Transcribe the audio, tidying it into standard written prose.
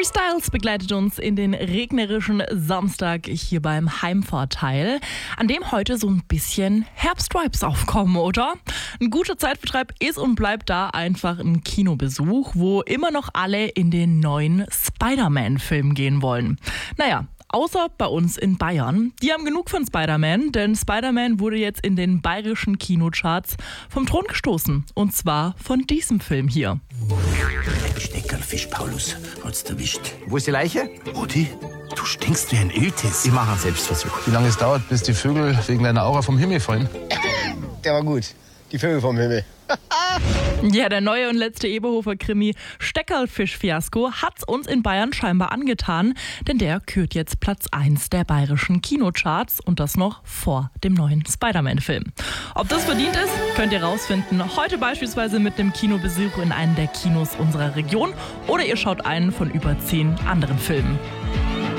Harry Styles begleitet uns in den regnerischen Samstag hier beim Heimvorteil, an dem heute so ein bisschen Herbstvibes aufkommen, oder? Ein guter Zeitvertreib ist und bleibt da einfach ein Kinobesuch, wo immer noch alle in den neuen Spider-Man-Film gehen wollen. Naja, außer bei uns in Bayern. Die haben genug von Spider-Man, denn Spider-Man wurde jetzt in den bayerischen Kinocharts vom Thron gestoßen. Und zwar von diesem Film hier. Steckerlfisch, Paulus, hat's erwischt. Wo ist die Leiche? Rudi, du stinkst wie ein Iltis. Ich mache einen Selbstversuch. Wie lange es dauert, bis die Vögel wegen deiner Aura vom Himmel fallen? Der war gut. Die Vögel vom Himmel. Ja, der neue und letzte Eberhofer-Krimi Steckerlfisch-Fiasko hat's uns in Bayern scheinbar angetan, denn der kürt jetzt Platz 1 der bayerischen Kinocharts und das noch vor dem neuen Spider-Man-Film. Ob das verdient ist, könnt ihr rausfinden. Heute beispielsweise mit einem Kinobesuch in einem der Kinos unserer Region oder ihr schaut einen von über 10 anderen Filmen.